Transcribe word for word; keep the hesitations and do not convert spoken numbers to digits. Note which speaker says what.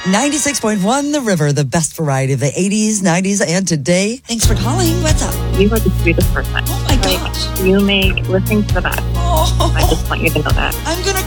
Speaker 1: ninety-six point one The River, the best variety of the eighties, nineties, and today. Thanks for calling. What's up?
Speaker 2: You are the sweetest person.
Speaker 1: Oh my
Speaker 2: Like,
Speaker 1: gosh.
Speaker 2: you make listening to the best.
Speaker 1: Oh,
Speaker 2: I just want you to know that.
Speaker 1: I'm going to